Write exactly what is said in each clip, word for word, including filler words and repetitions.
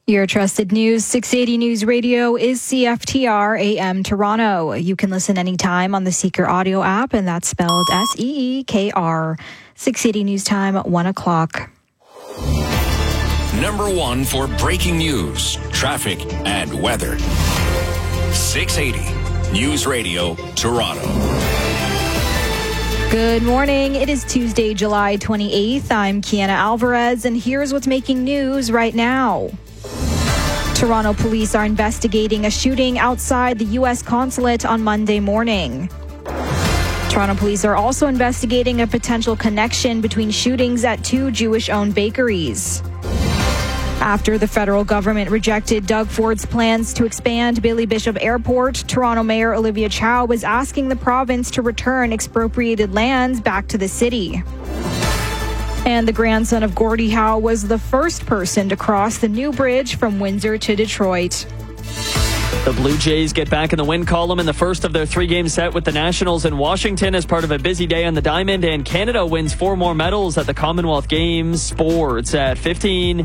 Your trusted news, six eighty News Radio is C F T R A M Toronto. You can listen anytime on the Seeker audio app, and that's spelled S E E K R. six eighty News Time, one o'clock. Number one for breaking news, traffic, and weather. six eighty News Radio, Toronto. Good morning. It is Tuesday, July twenty-eighth. I'm Kiana Alvarez, and here's what's making news right now. Toronto police are investigating a shooting outside the U S consulate on Monday morning. Toronto police are also investigating a potential connection between shootings at two Jewish-owned bakeries. After the federal government rejected Doug Ford's plans to expand Billy Bishop Airport, Toronto Mayor Olivia Chow was asking the province to return expropriated lands back to the city. And the grandson of Gordie Howe was the first person to cross the new bridge from Windsor to Detroit. The Blue Jays get back in the win column in the first of their three-game set with the Nationals in Washington as part of a busy day on the Diamond, and Canada wins four more medals at the Commonwealth Games. Sports at fifteen.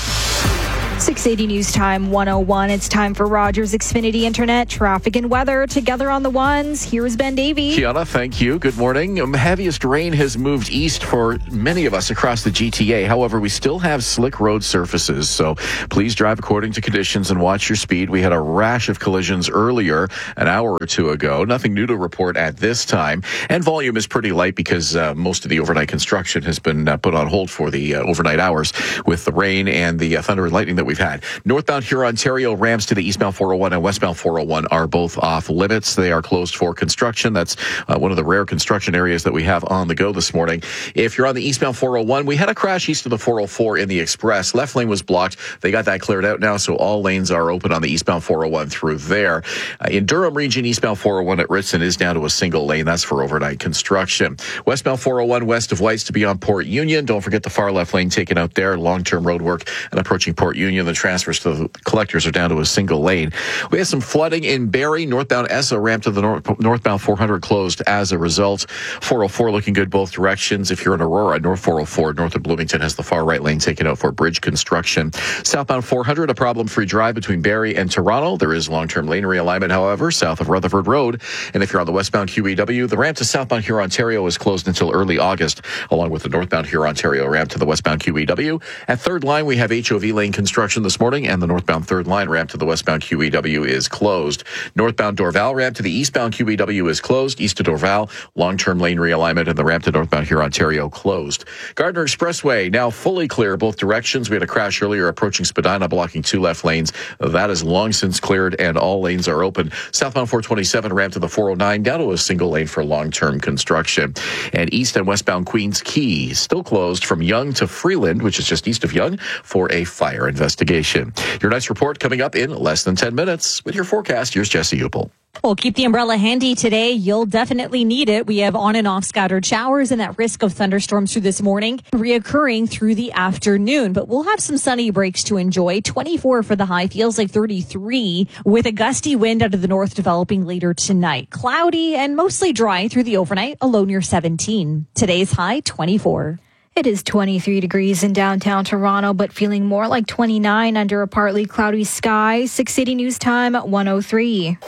six eighty News Time one oh one. It's time for Rogers Xfinity Internet, traffic and weather together on the ones. Here's Ben Davey. Kiana, thank you. Good morning. Um, heaviest rain has moved east for many of us across the G T A. However, we still have slick road surfaces, so please drive according to conditions and watch your speed. We had a rash of collisions earlier, an hour or two ago. Nothing new to report at this time. And volume is pretty light because uh, most of the overnight construction has been uh, put on hold for the uh, overnight hours with the rain and the uh, thunder and lightning that we've had. Northbound Huron-Ontario ramps to the eastbound four oh one and westbound four oh one are both off limits. They are closed for construction. That's uh, one of the rare construction areas that we have on the go this morning. If you're on the eastbound four oh one, we had a crash east of the four oh four in the Express. Left lane was blocked. They got that cleared out now, so all lanes are open on the eastbound four oh one through there. Uh, in Durham region, eastbound four oh one at Ritson is down to a single lane. That's for overnight construction. Westbound four oh one west of Whites to beyond Port Union. Don't forget the far left lane taken out there. Long-term road work and approaching Port Union. The transfers to the collectors are down to a single lane. We had some flooding in Barrie. Northbound Essa ramp to the north, northbound four hundred closed as a result. four oh four looking good both directions. If you're in Aurora, North four oh four, north of Bloomington has the far right lane taken out for bridge construction. Southbound four hundred, a problem-free drive between Barrie and Toronto. There is long-term lane realignment, however, south of Rutherford Road. And if you're on the westbound Q E W, the ramp to southbound Huron-Ontario is closed until early August, along with the northbound Huron-Ontario ramp to the westbound Q E W. At Third Line, we have H O V lane construction this morning, and the northbound Third Line ramp to the westbound Q E W is closed. Northbound Dorval ramp to the eastbound Q E W is closed. East of Dorval, long-term lane realignment, and the ramp to northbound Huron-Ontario closed. Gardner Expressway now fully clear both directions. We had a crash earlier approaching Spadina, blocking two left lanes. That is long since cleared, and all lanes are open. Southbound four twenty-seven ramp to the four oh nine, down to a single lane for long-term construction. And east and westbound Queens Quay still closed from Yonge to Freeland, which is just east of Yonge, for a fire investigation. Your next report coming up in less than ten minutes. With your forecast, here's Jesse Upel. Well, keep the umbrella handy today. You'll definitely need it. We have on and off scattered showers and that risk of thunderstorms through this morning reoccurring through the afternoon. But we'll have some sunny breaks to enjoy. twenty-four for the high, feels like thirty-three with a gusty wind out of the north developing later tonight. Cloudy and mostly dry through the overnight, a low near seventeen. Today's high, twenty-four. It is twenty-three degrees in downtown Toronto, but feeling more like twenty-nine under a partly cloudy sky. six eighty News Time, one oh three.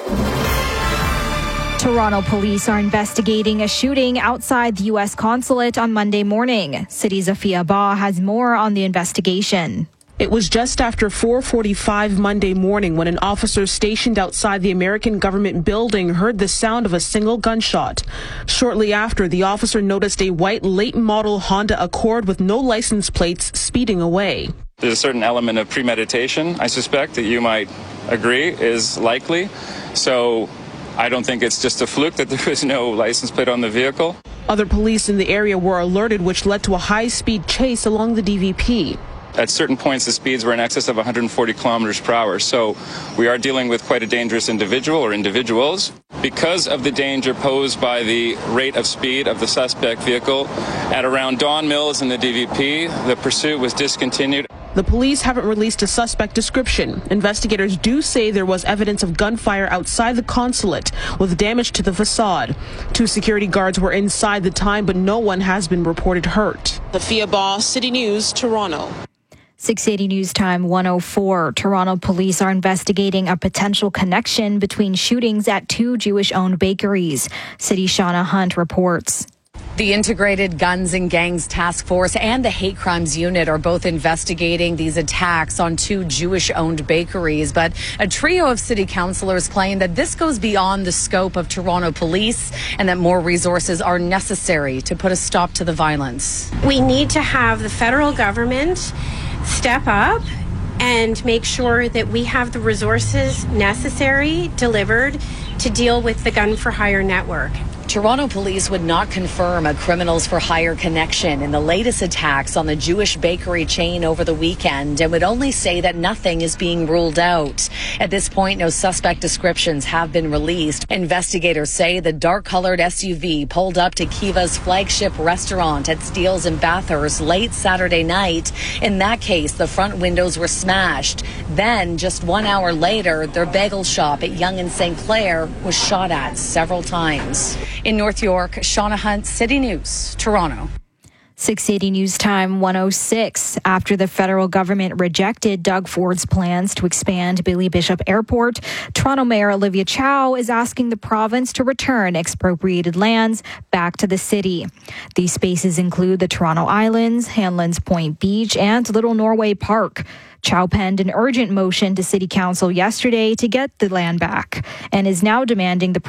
Toronto police are investigating a shooting outside the U S consulate on Monday morning. City Zafia Ba has more on the investigation. It was just after four forty-five Monday morning when an officer stationed outside the American government building heard the sound of a single gunshot. Shortly after, the officer noticed a white late model Honda Accord with no license plates speeding away. There's a certain element of premeditation, I suspect, that you might agree is likely. So I don't think it's just a fluke that there was no license plate on the vehicle. Other police in the area were alerted, which led to a high-speed chase along the D V P. At certain points, the speeds were in excess of one hundred forty kilometers per hour. So we are dealing with quite a dangerous individual or individuals. Because of the danger posed by the rate of speed of the suspect vehicle, at around Don Mills in the D V P, the pursuit was discontinued. The police haven't released a suspect description. Investigators do say there was evidence of gunfire outside the consulate with damage to the facade. Two security guards were inside the time, but no one has been reported hurt. Zafia Ba, City News, Toronto. six eighty News Time one oh four. Toronto police are investigating a potential connection between shootings at two Jewish-owned bakeries. City's Shauna Hunt reports. The Integrated Guns and Gangs Task Force and the Hate Crimes Unit are both investigating these attacks on two Jewish-owned bakeries. But a trio of city councillors claim that this goes beyond the scope of Toronto police and that more resources are necessary to put a stop to the violence. We need to have the federal government step up and make sure that we have the resources necessary delivered to deal with the gun for hire network. Toronto police would not confirm a criminals for hire connection in the latest attacks on the Jewish bakery chain over the weekend and would only say that nothing is being ruled out. At this point, no suspect descriptions have been released. Investigators say the dark-colored S U V pulled up to Kiva's flagship restaurant at Steele's in Bathurst late Saturday night. In that case, the front windows were smashed. Then, just one hour later, their bagel shop at Yonge and Saint Clair was shot at several times. In North York, Shauna Hunt, City News, Toronto. six eighty News Time one oh six. After the federal government rejected Doug Ford's plans to expand Billy Bishop Airport, Toronto Mayor Olivia Chow is asking the province to return expropriated lands back to the city. These spaces include the Toronto Islands, Hanlan's Point Beach, and Little Norway Park. Chow penned an urgent motion to City Council yesterday to get the land back and is now demanding the